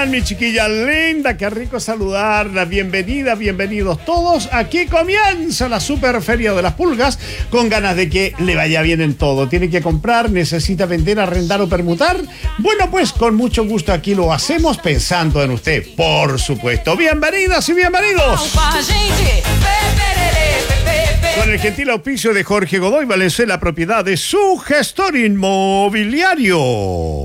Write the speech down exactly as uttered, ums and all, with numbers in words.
están, mi chiquilla linda? Qué rico saludarla. Bienvenida, bienvenidos todos. Aquí comienza la Super Feria de las Pulgas, con ganas de que le vaya bien en todo. Tiene que comprar, necesita vender, arrendar o permutar. Bueno, pues con mucho gusto aquí lo hacemos pensando en usted, por supuesto. Bienvenidas y bienvenidos. Con el gentil auspicio de Jorge Godoy Valenzuela, propiedad de su gestor inmobiliario.